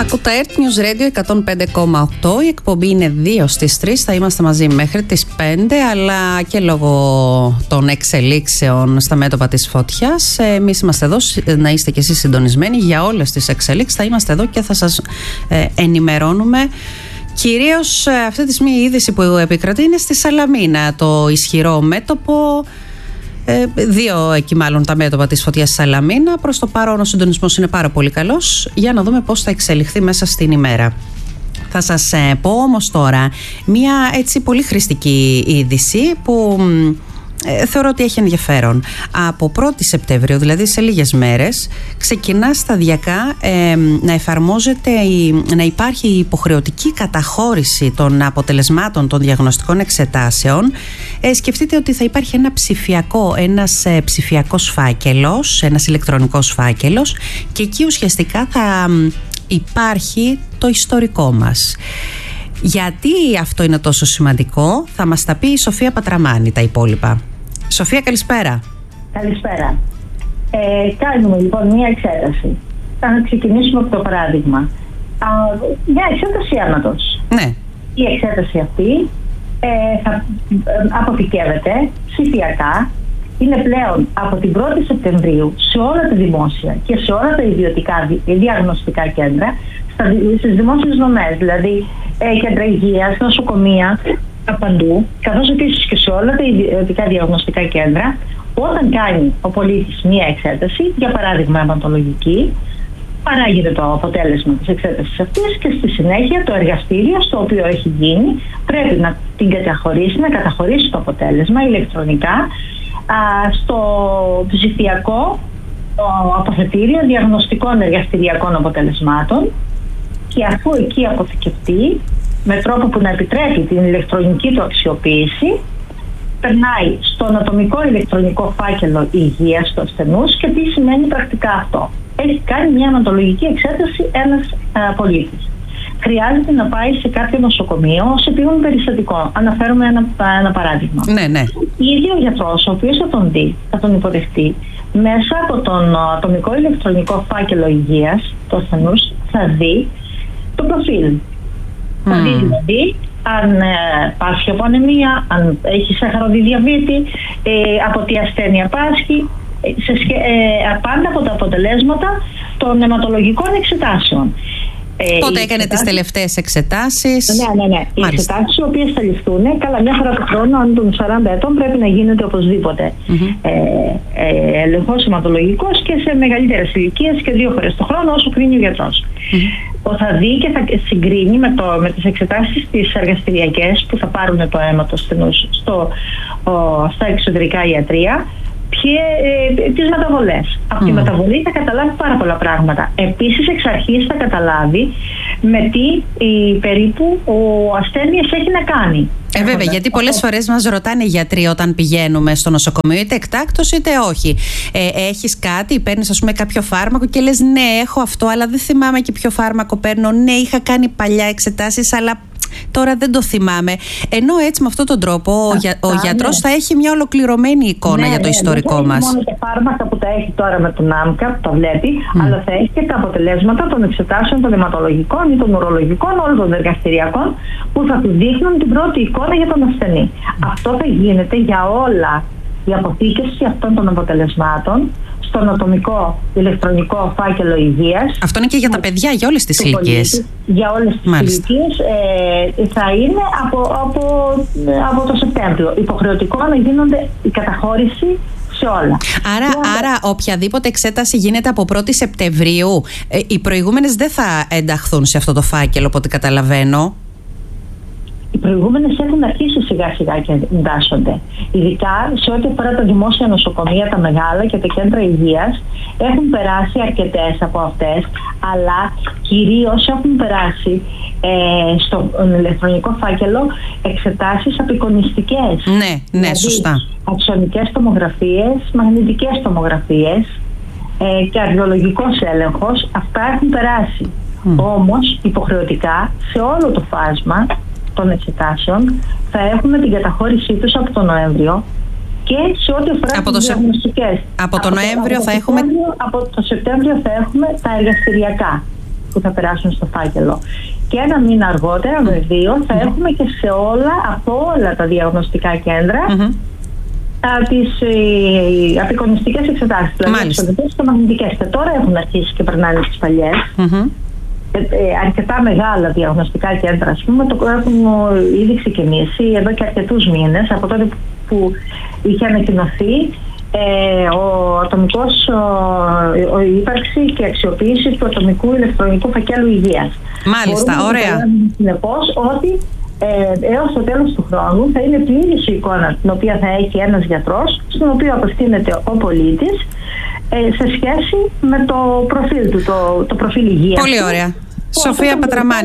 Ακούτε Earth News Radio 105,8. Η εκπομπή είναι 2 στις 3. Θα είμαστε μαζί μέχρι τις 5, αλλά και λόγω των εξελίξεων στα μέτωπα της φωτιάς. Εμείς είμαστε εδώ, να είστε και εσείς συντονισμένοι για όλες τις εξελίξεις. Θα είμαστε εδώ και θα σας ενημερώνουμε. Κυρίως αυτή τη στιγμή η είδηση που επικρατεί είναι στη Σαλαμίνα. Το ισχυρό μέτωπο. 2 εκεί μάλλον τα μέτωπα της φωτιάς στη Σαλαμίνα. Προς το παρόν ο συντονισμός είναι πάρα πολύ καλός. Για να δούμε πώς θα εξελιχθεί μέσα στην ημέρα. Θα σας πω όμως τώρα μια έτσι πολύ χρηστική είδηση που θεωρώ ότι έχει ενδιαφέρον. Από 1η Σεπτεμβρίου, δηλαδή σε λίγες μέρες, ξεκινά σταδιακά να εφαρμόζεται να υπάρχει υποχρεωτική καταχώρηση των αποτελεσμάτων των διαγνωστικών εξετάσεων. Σκεφτείτε ότι θα υπάρχει ένας ψηφιακός φάκελος, ένας ηλεκτρονικός φάκελος, και εκεί ουσιαστικά θα υπάρχει το ιστορικό μας. Γιατί αυτό είναι τόσο σημαντικό, θα μας τα πει η Σοφία Πατραμάνη τα υπόλοιπα. Σοφία, καλησπέρα. Καλησπέρα. Κάνουμε λοιπόν μια εξέταση. Θα ξεκινήσουμε από το παράδειγμα. Μια εξέταση αίματος. Ναι. Η εξέταση αυτή θα αποθηκεύεται ψηφιακά. Είναι πλέον από την 1η Σεπτεμβρίου σε όλα τα δημόσια και σε όλα τα ιδιωτικά διαγνωστικά κέντρα, στις δημόσιες δομές, δηλαδή κέντρα υγείας, νοσοκομεία, παντού, καθώς επίσης και σε όλα τα ιδιωτικά διαγνωστικά κέντρα. Όταν κάνει ο πολίτης μία εξέταση, για παράδειγμα αιματολογική, παράγεται το αποτέλεσμα της εξέτασης αυτής και στη συνέχεια το εργαστήριο στο οποίο έχει γίνει πρέπει να την καταχωρήσει, να καταχωρήσει το αποτέλεσμα ηλεκτρονικά στο ψηφιακό αποθετήριο διαγνωστικών εργαστηριακών αποτελεσμάτων, και αφού εκεί αποθηκευτεί με τρόπο που να επιτρέπει την ηλεκτρονική του αξιοποίηση, περνάει στον ατομικό ηλεκτρονικό φάκελο υγείας του ασθενούς. Και τι σημαίνει πρακτικά αυτό? Έχει κάνει μια αιματολογική εξέταση ένας πολίτης. Χρειάζεται να πάει σε κάποιο νοσοκομείο ως επίγον περιστατικό. Αναφέρουμε ένα παράδειγμα. Ναι. Ήδη ο γιατρός, ο οποίος θα τον δει, θα τον υποδεχτεί, μέσα από τον ατομικό ηλεκτρονικό φάκελο υγείας του ασθενούς θα δει το προφίλ. Θα δει δηλαδή αν πάσχει από ανεμία, αν έχει σαχαροδί διαβήτη, από τι ασθένεια πάσχει, πάντα από τα αποτελέσματα των αιματολογικών εξετάσεων. Πότε έκανε τις τελευταίες εξετάσεις? Ναι. Οι εξετάσεις οι οποίες θα ληφθούν, καλά, μια φορά το χρόνο, αν των 40 ετών, πρέπει να γίνεται οπωσδήποτε έλεγχος αιματολογικός και σε μεγαλύτερες ηλικίες και 2 φορές το χρόνο, όσο κρίνει ο γιατρός. Θα δει και θα συγκρίνει με τις εξετάσεις τις εργαστηριακές που θα πάρουν το αίμα του ασθενούς στα εξωτερικά ιατρεία, τις μεταβολές. Από τη μεταβολή θα καταλάβει πάρα πολλά πράγματα. Επίσης, εξ αρχής θα καταλάβει με τι περίπου ο ασθένειας έχει να κάνει. Βέβαια, γιατί πολλές φορές μας ρωτάνε οι γιατροί όταν πηγαίνουμε στο νοσοκομείο, είτε εκτάκτος είτε όχι. Έχεις κάτι, παίρνεις ας πούμε κάποιο φάρμακο και λες ναι, έχω αυτό, αλλά δεν θυμάμαι και ποιο φάρμακο παίρνω. Ναι, είχα κάνει παλιά εξετάσεις, αλλά τώρα δεν το θυμάμαι. Ενώ έτσι με αυτόν τον τρόπο ο γιατρός θα έχει μια ολοκληρωμένη εικόνα για το ιστορικό μας. Δεν έχει μόνο τα φάρμακα που τα έχει τώρα με τον ΆΜΚΑ, που τα βλέπει, αλλά θα έχει και τα αποτελέσματα των εξετάσεων των αιματολογικών ή των ουρολογικών, όλων των εργαστηριακών, που θα του δείχνουν την πρώτη εικόνα για τον ασθενή. Αυτό θα γίνεται για όλα. Η αποθήκευση αυτών των αποτελεσμάτων στον ατομικό ηλεκτρονικό φάκελο υγείας. Αυτό είναι και για τα παιδιά, για όλες τις ηλικίες. Για όλες τις ηλικίες θα είναι από το Σεπτέμβριο. Υποχρεωτικό να γίνονται η καταχώρηση σε όλα. Άρα οποιαδήποτε εξέταση γίνεται από 1η Σεπτεμβρίου, οι προηγούμενες δεν θα ενταχθούν σε αυτό το φάκελο, από ό,τι καταλαβαίνω. Οι προηγούμενες έχουν αρχίσει σιγά σιγά και εντάσσονται. Ειδικά σε ό,τι αφορά τα δημόσια νοσοκομεία, τα μεγάλα και τα κέντρα υγείας, έχουν περάσει αρκετές από αυτές, αλλά κυρίως έχουν περάσει στο ηλεκτρονικό φάκελο εξετάσεις απεικονιστικές. Ναι, δηλαδή, σωστά. Αξονικές τομογραφίες, μαγνητικές τομογραφίες και αρδιολογικός έλεγχος. Αυτά έχουν περάσει. Όμως υποχρεωτικά σε όλο το φάσμα των εξετάσεων θα έχουμε την καταχώρησή τους από τον Νοέμβριο και σε ό,τι αφορά τις διαγνωστικές. Από τον Νοέμβριο θα έχουμε... Από το Σεπτέμβριο θα έχουμε τα εργαστηριακά. που θα περάσουν στο φάκελο. Και ένα μήνα αργότερα, με 2, θα έχουμε και από όλα τα διαγνωστικά κέντρα τις απεικονιστικές εξετάσεις, δηλαδή τις και μαγνητικές. Και τώρα έχουν αρχίσει και περνάνε τις παλιές. Αρκετά μεγάλα διαγνωστικά κέντρα, ας πούμε, το έχουν ήδη ξεκινήσει εδώ και αρκετούς μήνες, από τότε που είχε ανακοινωθεί η ύπαρξη και αξιοποίηση του ατομικού ηλεκτρονικού φακέλου υγείας. Μάλιστα, μπορούμε ωραία. Συνεπώς ότι έως το τέλος του χρόνου θα είναι πλήρης η εικόνα την οποία θα έχει ένας γιατρός, στον οποίο απευθύνεται ο πολίτης σε σχέση με το προφίλ του, το προφίλ υγείας. Πολύ ωραία. Σοφία Πατραμάνη,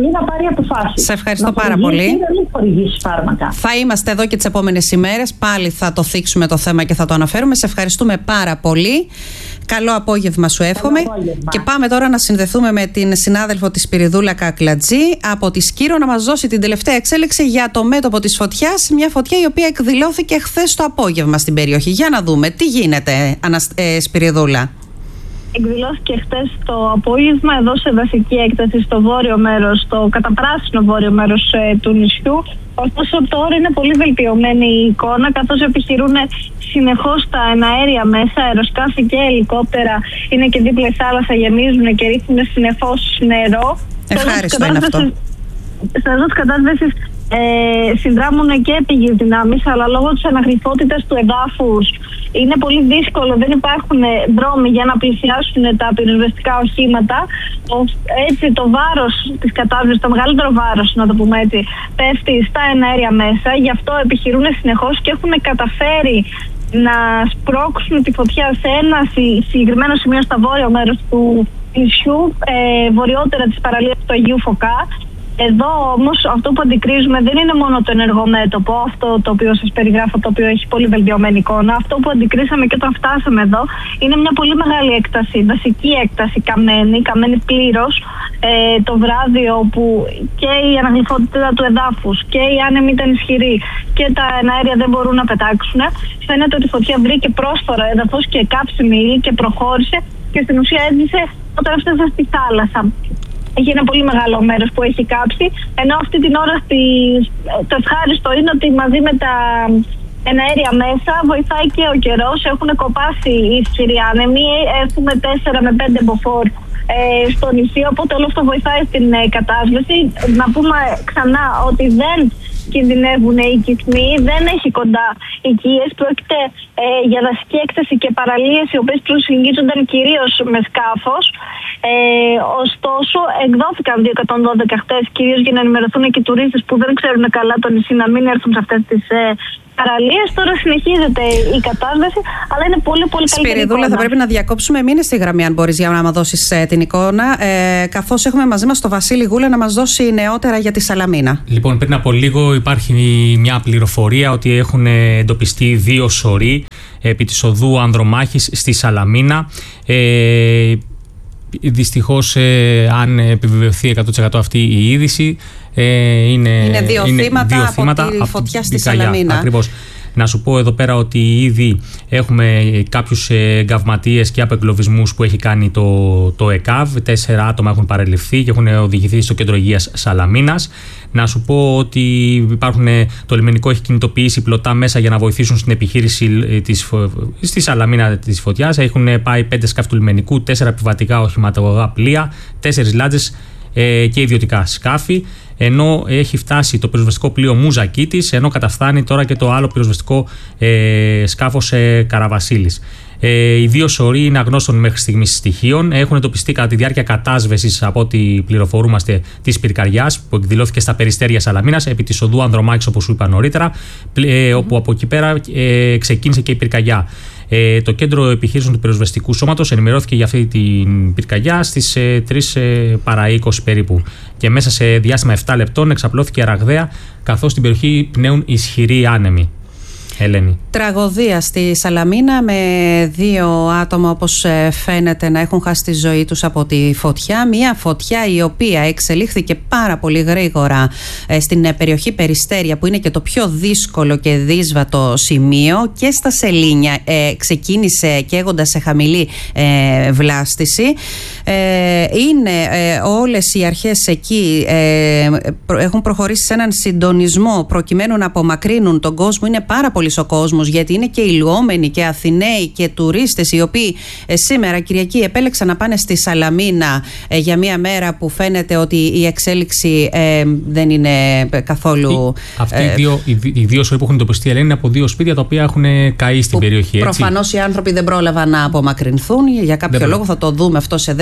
σε ευχαριστώ πάρα πολύ. Φάρμακα. Θα είμαστε εδώ και τις επόμενες ημέρες. Πάλι θα το θίξουμε το θέμα και θα το αναφέρουμε. Σε ευχαριστούμε πάρα πολύ. Καλό απόγευμα σου εύχομαι. Και πάμε τώρα να συνδεθούμε με την συνάδελφο της Σπυριδούλα Κακλατζή από τη Σκύρο να μας δώσει την τελευταία εξέλιξη για το μέτωπο της φωτιάς. Μια φωτιά η οποία εκδηλώθηκε χθες το απόγευμα στην περιοχή. Για να δούμε τι γίνεται, Σπυριδούλα. Εκδηλώθηκε χτες το απόγευμα εδώ σε δασική έκταση στο βόρειο μέρος, στο καταπράσινο βόρειο μέρος του νησιού. Ωστόσο τώρα είναι πολύ βελτιωμένη η εικόνα, καθώς επιχειρούν συνεχώς τα εναέρια μέσα, αεροσκάφη και ελικόπτερα είναι και δίπλα η θάλασσα, γεμίζουν και ρίχνουν συνεχώς νερό. Ευχάριστο είναι αυτό. Στα ζώα της κατάσβεσης συνδράμουν και επίγειες δυνάμεις, αλλά λόγω της αναγρυφότητας του εδάφους είναι πολύ δύσκολο, δεν υπάρχουν δρόμοι για να πλησιάσουν τα πυροσβεστικά οχήματα. Έτσι το βάρος της κατάσβεσης, το μεγαλύτερο βάρος, να το πούμε έτσι, πέφτει στα εναέρια μέσα. Γι' αυτό επιχειρούν συνεχώς και έχουν καταφέρει να σπρώξουν τη φωτιά σε ένα συγκεκριμένο σημείο στα βόρειο μέρος του νησιού, βορειότερα της παραλίας του Αγίου Φωκά. Εδώ όμως αυτό που αντικρίζουμε δεν είναι μόνο το ενεργό μέτωπο, αυτό το οποίο σας περιγράφω, το οποίο έχει πολύ βελτιωμένη εικόνα. Αυτό που αντικρίσαμε και όταν φτάσαμε εδώ είναι μια πολύ μεγάλη έκταση, δασική έκταση, καμένη πλήρως το βράδυ, όπου και η αναγλυφότητα του εδάφους και η άνεμη ήταν ισχυρή και τα εναέρια δεν μπορούν να πετάξουν. Φαίνεται ότι η φωτιά βρήκε πρόσφορο έδαφος και κάψιμη ύλη και προχώρησε και στην ουσία έσβησε όταν έφτασε στη θάλασσα. Έχει ένα πολύ μεγάλο μέρος που έχει κάψει, ενώ αυτή την ώρα το ευχάριστο είναι ότι μαζί με τα εναέρια μέσα βοηθάει και ο καιρός. Έχουν κοπάσει οι ισχυροί άνεμοι, έχουμε 4 με 5 μποφόρ στο νησί, οπότε όλο αυτό βοηθάει στην κατάσβεση. Να πούμε ξανά ότι δεν κινδυνεύουν οι οικισμοί, δεν έχει κοντά οικίες. Πρόκειται για δασική έκταση και παραλίες οι οποίες προσεγγίζονταν κυρίως με σκάφος. Ωστόσο, εκδόθηκαν 212 χτες, κυρίως για να ενημερωθούν και οι τουρίστες που δεν ξέρουν καλά το νησί να μην έρθουν σε αυτές τις παραλίες. Τώρα συνεχίζεται η κατάσβεση, αλλά είναι πολύ πολύ καλύτερη. Σπυριδούλα, θα πρέπει να διακόψουμε. Μείνε στη γραμμή, αν μπορείς, για να μας δώσεις την εικόνα. Καθώς έχουμε μαζί μας τον Βασίλη Γούλα να μας δώσει νεότερα για τη Σαλαμίνα. Λοιπόν, πριν από λίγο υπάρχει μια πληροφορία ότι έχουν εντοπιστεί 2 σωροί επί της οδού Ανδρομάχης στη Σαλαμίνα. Δυστυχώς, αν επιβεβαιωθεί 100% αυτή η είδηση, είναι δύο θύματα από τη φωτιά στη Σαλαμίνα. Ακριβώς. Να σου πω εδώ πέρα ότι ήδη έχουμε κάποιους εγκαυματίες και απεγκλωβισμούς που έχει κάνει το ΕΚΑΒ. 4 άτομα έχουν παρελειφθεί και έχουν οδηγηθεί στο κέντρο υγείας Σαλαμίνας. Να σου πω ότι το λιμενικό έχει κινητοποιήσει πλωτά μέσα για να βοηθήσουν στην επιχείρηση στη Σαλαμίνα της φωτιάς. Έχουν πάει 5 σκάφη του λιμενικού, 4 επιβατικά οχηματογά πλοία, 4 λάντζες και ιδιωτικά σκάφη, ενώ έχει φτάσει το πυροσβεστικό πλοίο Μουζακίτης, ενώ καταφθάνει τώρα και το άλλο πυροσβεστικό σκάφος Καραβασίλης. Οι 2 σωροί είναι αγνώστων μέχρι στιγμής στοιχείων. Έχουν εντοπιστεί κατά τη διάρκεια κατάσβεσης, από ό,τι πληροφορούμαστε, της πυρκαγιάς που εκδηλώθηκε στα περιστέρια Σαλαμίνας επί της οδού Ανδρομάχης, όπως σου είπα νωρίτερα, όπου από εκεί πέρα ξεκίνησε και η πυρκαγιά. Το κέντρο επιχείρησεων του πυροσβεστικού σώματος ενημερώθηκε για αυτή την πυρκαγιά στις 3 παρά 20 περίπου. Και μέσα σε διάστημα 7 λεπτών εξαπλώθηκε ραγδαία, καθώς στην περιοχή πνέουν ισχυροί άνεμοι. Ελένη. Τραγωδία στη Σαλαμίνα με 2 άτομα, όπως φαίνεται, να έχουν χάσει τη ζωή τους από τη φωτιά. Μια φωτιά η οποία εξελίχθηκε πάρα πολύ γρήγορα στην περιοχή Περιστέρια, που είναι και το πιο δύσκολο και δύσβατο σημείο, και στα Σελήνια ξεκίνησε καίγοντας σε χαμηλή βλάστηση. Είναι όλες οι αρχές εκεί έχουν προχωρήσει σε έναν συντονισμό προκειμένου να απομακρύνουν τον κόσμο. Είναι πάρα πολύ ο κόσμος, γιατί είναι και ηλιόμενοι και Αθηναίοι και τουρίστες οι οποίοι σήμερα Κυριακή επέλεξαν να πάνε στη Σαλαμίνα για μια μέρα που φαίνεται ότι η εξέλιξη δεν είναι καθόλου. Αυτοί οι δύο σωροί που έχουν εντοπιστεί, Ελένη, είναι από 2 σπίτια τα οποία έχουν καεί στην περιοχή. Προφανώς οι άνθρωποι δεν πρόλαβαν να απομακρυνθούν. Για κάποιο λόγο θα το δούμε αυτό σε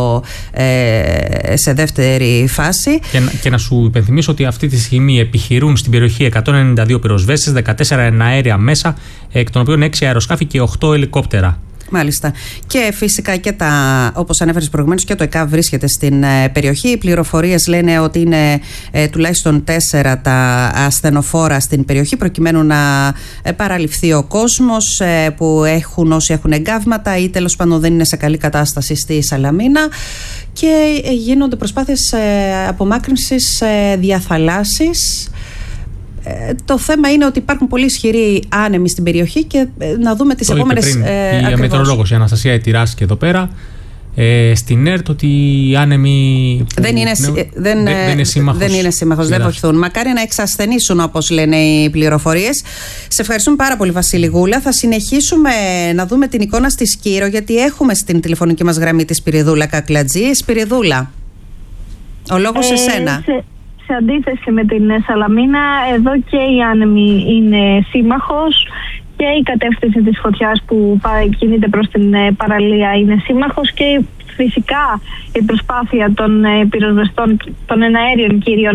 δεύτερη φάση. Και να σου υπενθυμίσω ότι αυτή τη στιγμή επιχειρούν στην περιοχή 192 πυροσβέστες, 14 εναέρια μέσα, εκ των οποίων 6 αεροσκάφη και 8 ελικόπτερα. Μάλιστα. Και φυσικά και όπως ανέφερες προηγουμένως, και το ΕΚΑΒ βρίσκεται στην περιοχή. Οι πληροφορίες λένε ότι είναι τουλάχιστον 4 τα ασθενοφόρα στην περιοχή, προκειμένου να παραληφθεί ο κόσμος όσοι έχουν εγκάβματα ή τέλος πάντων δεν είναι σε καλή κατάσταση στη Σαλαμίνα. Και γίνονται προσπάθειες απομάκρυνσης διαθαλάσσης. Το θέμα είναι ότι υπάρχουν πολύ ισχυροί άνεμοι στην περιοχή και να δούμε τις επόμενες. Η μετεωρολόγος η Αναστασία ετηράστηκε εδώ πέρα στην ΕΡΤ ότι οι άνεμοι δεν είναι σύμμαχος, δεν βοηθούν. Μακάρι να εξασθενήσουν, όπως λένε οι πληροφορίες. Σε ευχαριστούμε πάρα πολύ, Βασίλη Γούλα. Θα συνεχίσουμε να δούμε την εικόνα στη Σκύρο, γιατί έχουμε στην τηλεφωνική μας γραμμή τη Σπυριδούλα Κακλατζή. Σπυριδούλα, ο λόγος σε σένα. Σε αντίθεση με την Σαλαμίνα, εδώ και η άνεμη είναι σύμμαχος και η κατεύθυνση της φωτιάς που κινείται προς την παραλία είναι σύμμαχος και φυσικά η προσπάθεια των πυροσβεστών, των εναέριων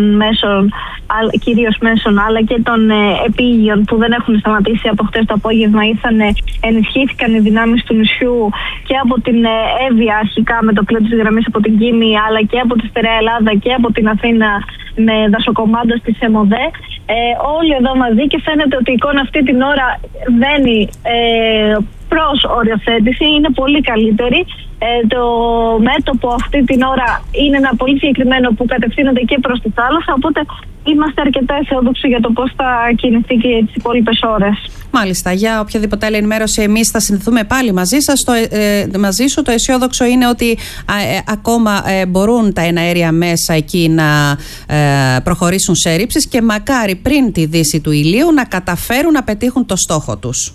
κυρίως μέσων, αλλά και των επίγειων που δεν έχουν σταματήσει από χτες το απόγευμα, ενισχύθηκαν οι δυνάμεις του νησιού και από την Εύβοια αρχικά με το πλοίο της γραμμής από την Κίμη, αλλά και από τη Στερεά Ελλάδα και από την Αθήνα με δασοκομάντο της ΕΜΟΔΕ. Όλοι εδώ μαζί, και φαίνεται ότι η εικόνα αυτή την ώρα βαίνει προς οριοθέτηση, είναι πολύ καλύτερη. Το μέτωπο αυτή την ώρα είναι ένα πολύ συγκεκριμένο που κατευθύνεται και προς τη θάλασσα, οπότε είμαστε αρκετά αισιόδοξοι για το πώς θα κινηθεί και τις υπόλοιπες ώρες. Μάλιστα. Για οποιαδήποτε άλλη ενημέρωση, εμείς θα συνδεθούμε πάλι μαζί σου. Το αισιόδοξο είναι ότι ακόμα μπορούν τα εναέρια μέσα εκεί να προχωρήσουν σε ρήψεις και μακάρι πριν τη δύση του ηλίου να καταφέρουν να πετύχουν το στόχο τους.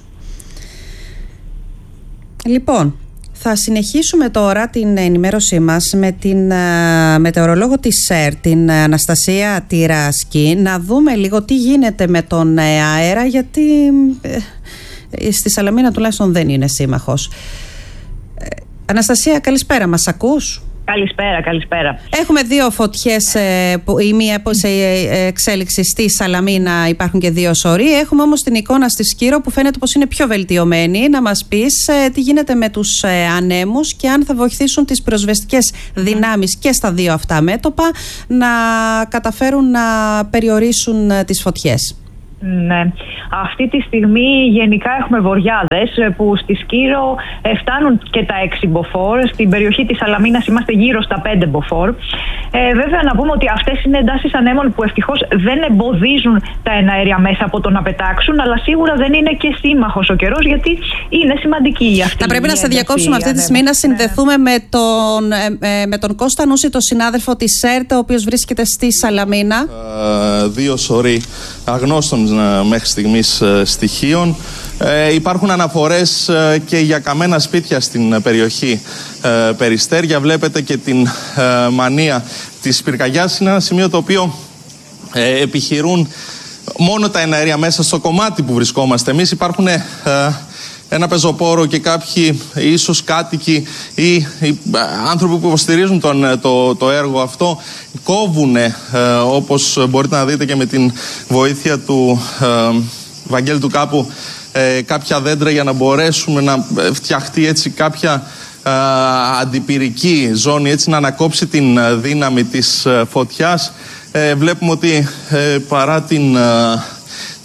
Λοιπόν, θα συνεχίσουμε τώρα την ενημέρωσή μας με την μετεωρολόγο της ΣΕΡ, την Αναστασία Τυράσκη, να δούμε λίγο τι γίνεται με τον αέρα, γιατί στη Σαλαμίνα τουλάχιστον δεν είναι σύμμαχος. Αναστασία, καλησπέρα, μας ακούς? Καλησπέρα. Έχουμε 2 φωτιές, η μία σε εξέλιξη στη Σαλαμίνα, υπάρχουν και 2 σωροί. Έχουμε όμως την εικόνα στη Σκύρο που φαίνεται πως είναι πιο βελτιωμένη. Να μας πεις τι γίνεται με τους ανέμους και αν θα βοηθήσουν τις πυροσβεστικές δυνάμεις και στα 2 αυτά μέτωπα να καταφέρουν να περιορίσουν τις φωτιές. Ναι. Αυτή τη στιγμή γενικά έχουμε βοριάδες που στη Σκύρο φτάνουν και τα 6 μποφόρ. Στην περιοχή της Σαλαμίνας είμαστε γύρω στα 5 μποφόρ. Βέβαια να πούμε ότι αυτές είναι εντάσεις ανέμων που ευτυχώς δεν εμποδίζουν τα εναέρια μέσα από το να πετάξουν, αλλά σίγουρα δεν είναι και σύμμαχος ο καιρός, γιατί είναι σημαντική αυτή. Θα πρέπει να σε διακόψουμε αυτή τη στιγμή, να συνδεθούμε με τον Κώστα Νούση, τον συνάδελφο της ΣΕΡΤ, ο οποίος βρίσκεται στη Σαλαμίνα. 2 σωροί αγνώστων μέχρι στιγμής στοιχείων. Υπάρχουν αναφορές και για καμένα σπίτια στην περιοχή Περιστέρια. Βλέπετε και την μανία της πυρκαγιάς. Είναι ένα σημείο το οποίο επιχειρούν μόνο τα εναέρια μέσα στο κομμάτι που βρισκόμαστε εμείς. Υπάρχουν ένα πεζοπόρο και κάποιοι ίσως κάτοικοι ή άνθρωποι που υποστηρίζουν το έργο αυτό κόβουν, όπως μπορείτε να δείτε και με την βοήθεια του Βαγγέλη του Κάπου, κάποια δέντρα για να μπορέσουμε να φτιαχτεί έτσι κάποια αντιπυρική ζώνη, έτσι να ανακόψει την δύναμη της φωτιάς. Βλέπουμε ότι παρά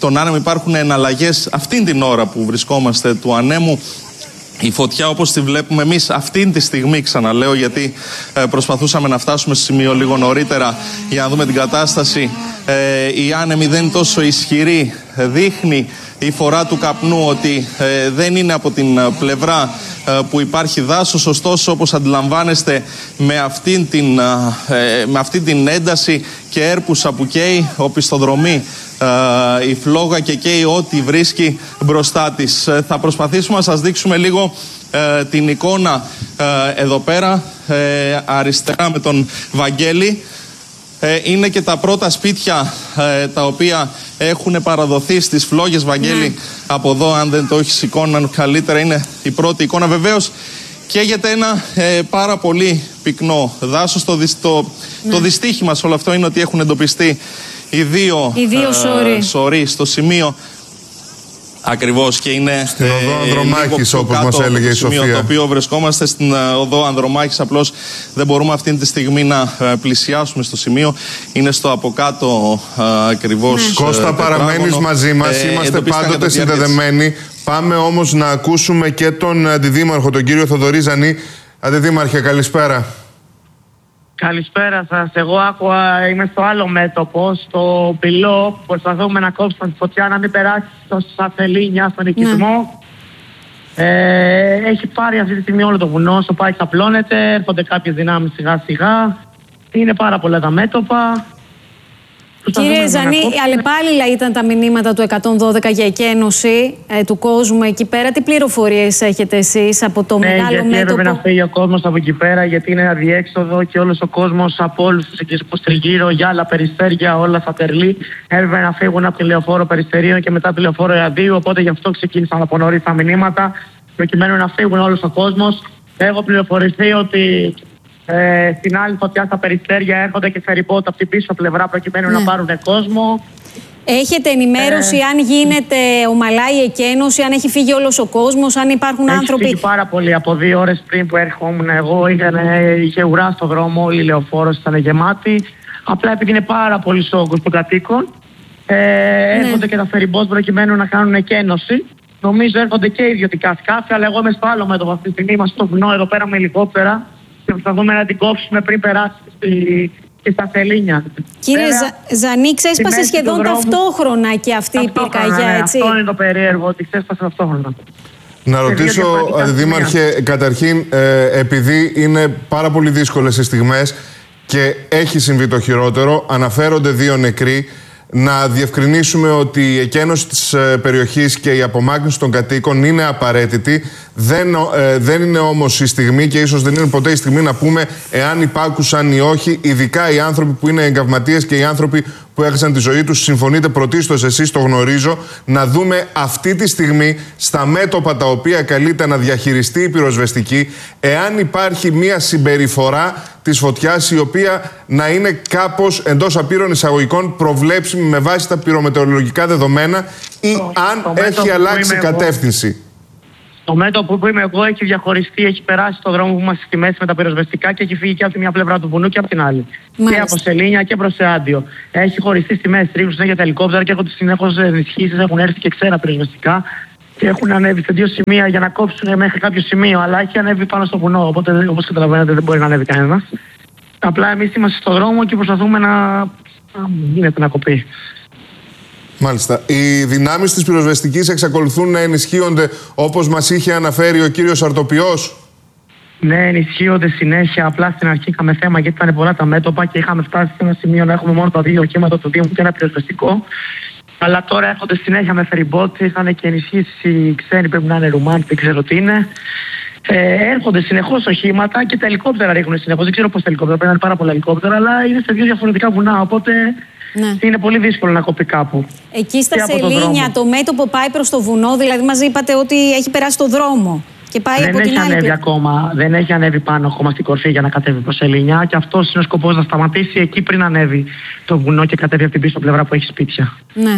στον άνεμο. Υπάρχουν εναλλαγές αυτήν την ώρα που βρισκόμαστε του ανέμου. Η φωτιά, όπως τη βλέπουμε εμείς αυτήν τη στιγμή, ξαναλέω, γιατί προσπαθούσαμε να φτάσουμε στο σημείο λίγο νωρίτερα για να δούμε την κατάσταση, η άνεμη δεν είναι τόσο ισχυρή. Δείχνει η φορά του καπνού ότι δεν είναι από την πλευρά που υπάρχει δάσος, ωστόσο όπως αντιλαμβάνεστε με αυτήν την ένταση και έρπουσα που καίει, οπισθοδρομεί η φλόγα και καίει ό,τι βρίσκει μπροστά της. Θα προσπαθήσουμε να σας δείξουμε λίγο την εικόνα εδώ πέρα, αριστερά με τον Βαγγέλη. Είναι και τα πρώτα σπίτια τα οποία έχουν παραδοθεί στις φλόγες, Βαγγέλη. Από εδώ, αν δεν το έχεις εικόνα καλύτερα, είναι η πρώτη εικόνα. Βεβαίως καίγεται ένα πάρα πολύ πυκνό δάσος. Το δυστύχημα σε όλο αυτό είναι ότι έχουν εντοπιστεί οι δύο σωροί στο σημείο. Ακριβώς, και είναι στην οδό Ανδρομάχης, όπως μας έλεγε η Σοφία. Το οποίο βρισκόμαστε στην οδό Ανδρομάχης, απλώς δεν μπορούμε αυτή τη στιγμή να πλησιάσουμε στο σημείο. Είναι στο από κάτω ακριβώς. Κώστα, παραμένεις μαζί μας, είμαστε πάντοτε συνδεδεμένοι. Πάμε όμως να ακούσουμε και τον Αντιδήμαρχο, τον κύριο Θοδωρή Ζανή. Αντιδήμαρχε, καλησπέρα. Καλησπέρα σας. Εγώ άκουα, είμαι στο άλλο μέτωπο, στο Πυλό. Προσπαθούμε να κόψουμε τη φωτιά να μην περάσει στο Σαφελίνια, στον οικισμό. Έχει πάρει αυτή τη στιγμή όλο το βουνό, στο πάει ξαπλώνεται, έρχονται κάποιες δυνάμεις σιγά σιγά. Είναι πάρα πολλά τα μέτωπα. Κύριε Ζανή, αλλεπάλληλα ήταν τα μηνύματα του 112 για εκένωση του κόσμου εκεί πέρα. Τι πληροφορίες έχετε εσείς από το μεγάλο γιατί μέτωπο? Έπρεπε να φύγει ο κόσμος από εκεί πέρα, γιατί είναι αδιέξοδο και όλος ο κόσμος από όλους τους οικισμούς τριγύρω, Γιάλα, Περιστέρια, όλα στα Τερλή. Έπρεπε να φύγουν από τη λεωφόρο Περιστερίων και μετά τη λεωφόρο Εαδίου. Οπότε γι' αυτό ξεκίνησαν από νωρίς τα μηνύματα, προκειμένου να φύγουν όλος ο κόσμος. Έχω πληροφορηθεί ότι στην άλλη φωτιά στα Περιστέρια έρχονται και φεριμπότ από την πίσω πλευρά προκειμένου να πάρουν κόσμο. Έχετε ενημέρωση αν γίνεται ομαλά η εκένωση, αν έχει φύγει όλος ο κόσμος, αν υπάρχουν άνθρωποι? Έχει φύγει πάρα πολύ. Από 2 ώρες πριν που έρχομουν εγώ είχε ουρά στο δρόμο, όλη η λεωφόρος ήταν γεμάτη. Απλά επειδή είναι πάρα πολύ όγκος των κατοίκων, έρχονται και τα φεριμπότ προκειμένου να κάνουν εκένωση. Νομίζω έρχονται και ιδιωτικά σκάφη, αλλά εγώ είμαι στο άλλο μέτωπο αυτή τη στιγμή. Είμαστε στο βουνό εδώ πέρα με ελικόπτερα και προσπαθούμε να την κόψουμε πριν περάσει και στα Σελήνια. Κύριε Ζανή, ξέσπασε σχεδόν ταυτόχρονα και αυτή η πυρκαγιά, έτσι? Αυτό είναι το περίεργο, ότι ξέσπασε ταυτόχρονα. Να ρωτήσω, Αντιδήμαρχε, καταρχήν, επειδή είναι πάρα πολύ δύσκολες οι στιγμές και έχει συμβεί το χειρότερο, αναφέρονται 2 νεκροί, να διευκρινίσουμε ότι η εκένωση της περιοχής και η απομάκρυνση των κατοίκων είναι απαραίτητη. Δεν είναι όμως η στιγμή, και ίσως δεν είναι ποτέ η στιγμή, να πούμε εάν υπάκουσαν ή όχι, ειδικά οι άνθρωποι που είναι εγκαυματίες και οι άνθρωποι που έχασαν τη ζωή τους. Συμφωνείτε πρωτίστως, εσείς το γνωρίζω, να δούμε αυτή τη στιγμή στα μέτωπα τα οποία καλείται να διαχειριστεί η πυροσβεστική, εάν υπάρχει μια συμπεριφορά της φωτιάς η οποία να είναι κάπως, εντός απείρων εισαγωγικών, προβλέψιμη με βάση τα πυρομετεωρολογικά δεδομένα, ή αν έχει αλλάξει κατεύθυνση. Το μέτωπο που είμαι εγώ έχει διαχωριστεί, έχει περάσει το δρόμο που είμαστε στη μέση με τα πυροσβεστικά και έχει φύγει και από τη μια πλευρά του βουνού και από την άλλη. Μάλιστα. Και από Σελήνια και προς Εάντιο. Έχει χωριστεί στη μέση, ρίχνουν συνέχεια τα ελικόπτερα και έχουν συνεχώς ενισχύσεις, έχουν έρθει και ξένα πυροσβεστικά και έχουν ανέβει σε 2 σημεία για να κόψουν μέχρι κάποιο σημείο. Αλλά έχει ανέβει πάνω στο βουνό. Οπότε, όπως καταλαβαίνετε, δεν μπορεί να ανέβει κανένας. Απλά εμείς είμαστε στο δρόμο και προσπαθούμε να γίνεται να κοπεί. Μάλιστα. Οι δυνάμεις της πυροσβεστικής εξακολουθούν να ενισχύονται όπως μας είχε αναφέρει ο κύριος Αρτοπιός? Ναι, ενισχύονται συνέχεια. Απλά στην αρχή είχαμε θέμα γιατί ήταν πολλά τα μέτωπα και είχαμε φτάσει σε ένα σημείο να έχουμε μόνο τα 2 οχήματα του Δήμου και ένα πυροσβεστικό. Αλλά τώρα έρχονται συνέχεια με φεριμπότ. Είχαν και ενισχύσει οι ξένοι, πρέπει να είναι Ρουμάνοι, δεν ξέρω τι είναι. Έρχονται συνεχώς οχήματα και τα ελικόπτερα ρίχνουν συνεχώς. Δεν ξέρω πώς τα ελικόπτερα, πρέπει να είναι πάρα πολλά ελικόπτερα, αλλά είναι σε 2 διαφορετικά βουνά. Οπότε είναι πολύ δύσκολο να κοπεί κάπου. Εκεί στα Σελήνια το μέτωπο πάει προς το βουνό, δηλαδή μας είπατε ότι έχει περάσει το δρόμο και πάει δεν από την άλλη. Δεν έχει ανέβει ακόμα, δεν έχει ανέβει πάνω ακόμα στην κορφή για να κατέβει προς Σελήνια, και αυτός είναι ο σκοπός, να σταματήσει εκεί πριν ανέβει το βουνό και κατέβει από την πίσω πλευρά που έχει σπίτια. Ναι.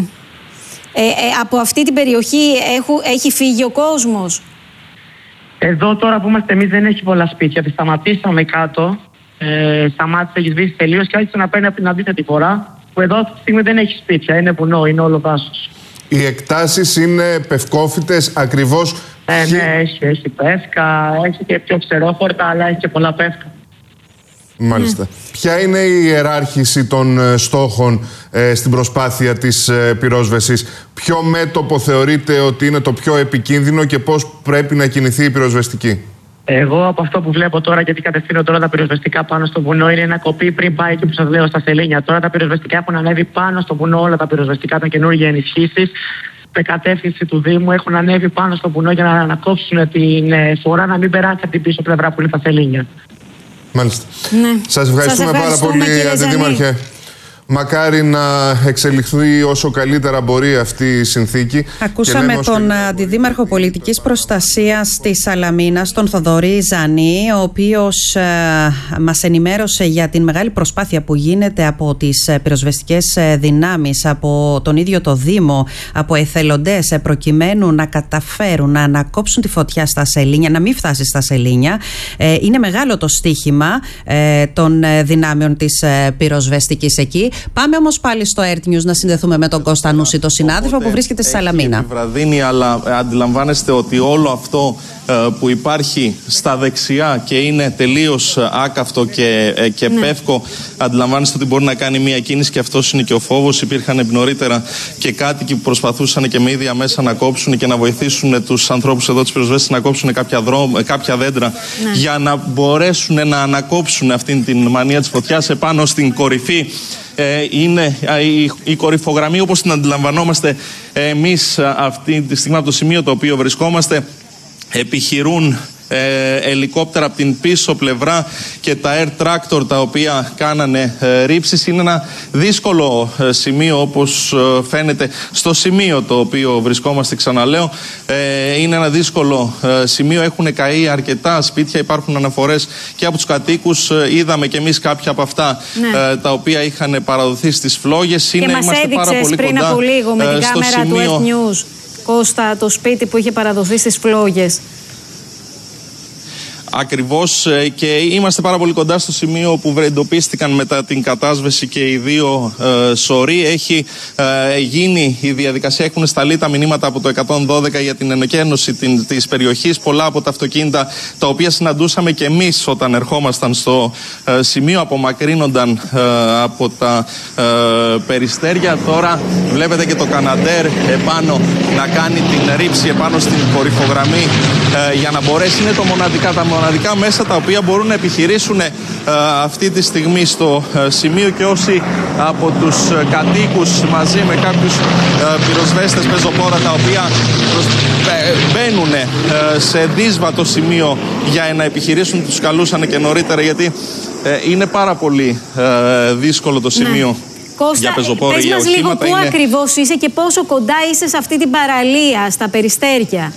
Από αυτή την περιοχή έχει φύγει ο κόσμος? Εδώ τώρα που είμαστε εμείς δεν έχει πολλά σπίτια. Τη σταματήσαμε κάτω. Σταμάτησε, έχει σβήσει τελείως και άρχισε να παίρνει από την αντίθετη φορά. Που εδώ αυτή τη στιγμή δεν έχει σπίτια. Είναι βουνό, είναι όλο δάσος. Οι εκτάσεις είναι πευκόφυτες ακριβώς? Ναι, έχει πεύκα, έχει και πιο ξερόχορτα, αλλά έχει και πολλά πεύκα. Μάλιστα. Ποια είναι η ιεράρχηση των στόχων στην προσπάθεια της πυρόσβεσης? Ποιο μέτωπο θεωρείτε ότι είναι το πιο επικίνδυνο και πώς πρέπει να κινηθεί η πυροσβεστική? Εγώ από αυτό που βλέπω τώρα, γιατί κατευθύνω τώρα τα πυροσβεστικά πάνω στο βουνό, είναι ένα κοπεί πριν πάει εκεί που σας λέω στα Σελήνια. Τώρα τα πυροσβεστικά έχουν ανέβει πάνω στο βουνό, όλα τα πυροσβεστικά, τα καινούργια ενισχύσεις. Με κατεύθυνση του Δήμου έχουν ανέβει πάνω στο βουνό για να ανακόψουν την φορά να μην περάσει από την πίσω πλευρά που είναι τα Σελήνια. Μάλιστα. Ναι. Σας ευχαριστούμε πάρα πολύ, Αντιδήμαρχε. Μακάρι να εξελιχθεί όσο καλύτερα μπορεί αυτή η συνθήκη. Ακούσαμε τον Αντιδήμαρχο Πολιτικής Προστασίας της Σαλαμίνας, τον Θοδωρή Ζανή, ο οποίος μας ενημέρωσε για την μεγάλη προσπάθεια που γίνεται από τις πυροσβεστικές δυνάμεις, από τον ίδιο το Δήμο, από εθελοντές, προκειμένου να καταφέρουν να ανακόψουν τη φωτιά στα Σελήνια, να μην φτάσει στα Σελήνια. Είναι μεγάλο το στίχημα των δυνάμεων της πυροσβεστικής εκεί. Πάμε όμως πάλι στο Earth News να συνδεθούμε με τον Κώστα Νούση, τον συνάδελφο που βρίσκεται στη Σαλαμίνα. Βραδύνει, αλλά αντιλαμβάνεστε ότι όλο αυτό που υπάρχει στα δεξιά και είναι τελείως άκαυτο και πεύκο, αντιλαμβάνεστε ότι μπορεί να κάνει μια κίνηση και αυτός είναι και ο φόβος. Υπήρχαν νωρίτερα και κάτοικοι που προσπαθούσαν και με ίδια μέσα να κόψουν και να βοηθήσουν τους ανθρώπους εδώ της πυροσβέστης να κόψουν κάποια δέντρα για να μπορέσουν να ανακόψουν αυτήν την μανία της φωτιάς επάνω στην κορυφή. Είναι η κορυφογραμμή όπως την αντιλαμβανόμαστε εμείς αυτή τη στιγμή από το σημείο το οποίο βρισκόμαστε. Επιχειρούν ελικόπτερα από την πίσω πλευρά και τα air tractor τα οποία κάνανε ρήψεις. Είναι ένα δύσκολο σημείο, όπως φαίνεται στο σημείο το οποίο βρισκόμαστε, ξαναλέω. Είναι ένα δύσκολο σημείο, έχουν καεί αρκετά σπίτια, υπάρχουν αναφορές και από τους κατοίκους. Είδαμε και εμείς κάποια από αυτά τα οποία είχαν παραδοθεί στις φλόγες. Και μας έδειξες πριν από λίγο με την κάμερα του Earth News, Κώστα, το σπίτι που είχε παραδοθεί στις φλόγες. Ακριβώς, και είμαστε πάρα πολύ κοντά στο σημείο που εντοπίστηκαν μετά την κατάσβεση και οι δύο σωροί. Έχει γίνει η διαδικασία, έχουν σταλεί τα μηνύματα από το 112 για την ενεκένωση της περιοχής. Πολλά από τα αυτοκίνητα τα οποία συναντούσαμε και εμείς όταν ερχόμασταν στο σημείο απομακρύνονταν από τα περιστέρια. Τώρα βλέπετε και το Καναντέρ επάνω να κάνει την ρήψη επάνω στην κορυφογραμμή για να μπορέσει. Είναι τα μοναδικά μέσα τα οποία μπορούν να επιχειρήσουν αυτή τη στιγμή στο σημείο, και όσοι από τους κατοίκους μαζί με κάποιους πυροσβέστες πεζοπόρα τα οποία μπαίνουν σε δύσβατο σημείο για να επιχειρήσουν, τους καλούσαν και νωρίτερα, γιατί είναι πάρα πολύ δύσκολο το σημείο. Κώστα, πες μας λίγο πού ακριβώς είσαι και πόσο κοντά είσαι σε αυτή την παραλία, στα περιστέρια.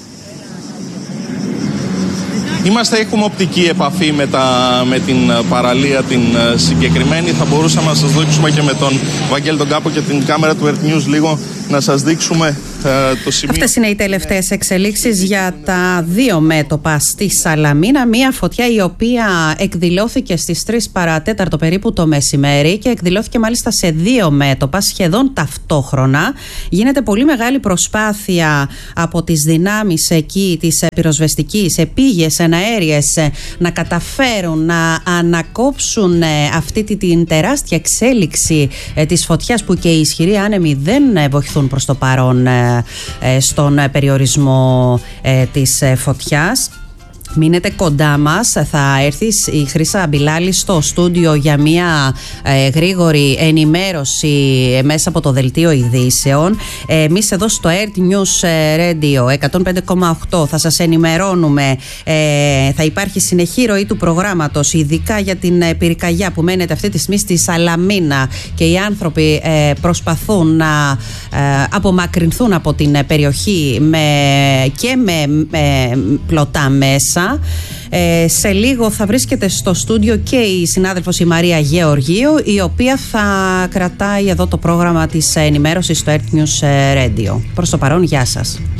Έχουμε οπτική επαφή με την παραλία την συγκεκριμένη. Θα μπορούσαμε να σας δείξουμε και με τον Βαγγέλη τον Κάπο και την κάμερα του Earth News λίγο να σας δείξουμε το σημείο. Αυτές είναι οι τελευταίες εξελίξεις για τα δύο μέτωπα στη Σαλαμίνα. Μία φωτιά η οποία εκδηλώθηκε στις 3 παρατέταρτο περίπου το μεσημέρι και εκδηλώθηκε μάλιστα σε δύο μέτωπα σχεδόν ταυτόχρονα. Γίνεται πολύ μεγάλη προσπάθεια από τις δυνάμεις εκεί της πυροσβεστικής, επίγειες, εναέριες, να καταφέρουν να ανακόψουν αυτή την τεράστια εξέλιξη της φωτιάς, που και οι ισχυροί άνεμοι δεν βοηθούν προς το παρόν στον περιορισμό της φωτιάς. Μείνετε κοντά μας, θα έρθει η Χρύσα Μπιλάλη στο στούντιο για μια γρήγορη ενημέρωση μέσα από το δελτίο ειδήσεων. Εμείς εδώ στο Earth News Radio 105,8 θα σας ενημερώνουμε. Θα υπάρχει συνεχή ροή του προγράμματος, ειδικά για την πυρκαγιά που μένεται αυτή τη στιγμή στη Σαλαμίνα, και οι άνθρωποι προσπαθούν να απομακρυνθούν από την περιοχή και με πλωτά μέσα. Σε λίγο θα βρίσκεται στο στούντιο και η συνάδελφος η Μαρία Γεωργίου, η οποία θα κρατάει εδώ το πρόγραμμα της ενημέρωσης στο Earth News Radio. Προς το παρόν, γεια σας.